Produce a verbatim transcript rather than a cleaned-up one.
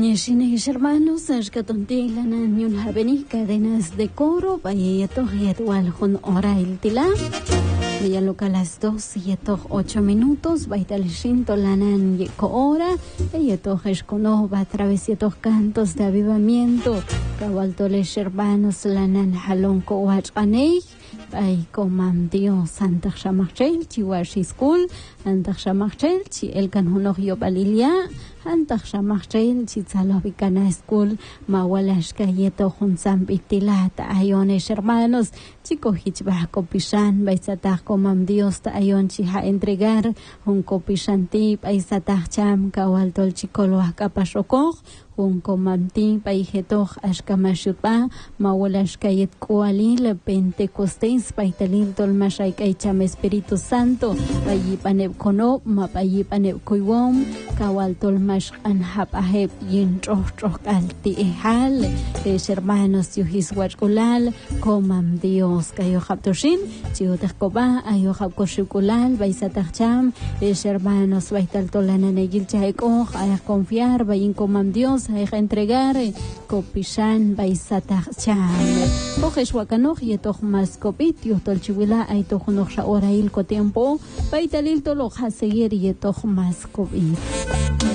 Ñeshines hermanos, ashkatontilan ñun habeni cadenas de coro, bayeto yetual jun hora el tila. Ya loca las dos y ocho minutos, baital shinto lanan yeko hora, yeto jescono va a través de cantos de avivamiento, cabaltoles hermanos lanan halonco wachanei. Ay, comam Dios, Santa Shamachel, Chiwashi School, Santa Shamachel, Chi El Canhono Rio Balilia, Santa Shamachel, Chitzalobicana School, Mawalash Cayeto, Hunsam Bitilata, Ayones hermanos, Chico Hichba Copishan, Baisatah comam Dios, Ayon Chiha entregar, un Copishanti, Baisatah Cham, Kawaltol Chicoloa Capashokoj, un comamti paijetoch ashkamashutba mawalash kayet kualil pentecostés paitalil tolmashay kaycham Espíritu Santo payipanev kono mapayipanev kuiwom kawal tolmash anhap ahep yin troch troch alti ehal les hermanos yuhis wachkulal comam Dios kayo haptoshin chiutech koba ayo hapkoshukulal baisatacham les hermanos baital tolananegil chaiko a confiar bayin comam Dios hay que entregar copishan baisatach cham coges wakanoch yetoch mas copit yotol chiwila ay tojonoch sha orail ko tiempo baitalil tolo haseyer yetoch mas copit.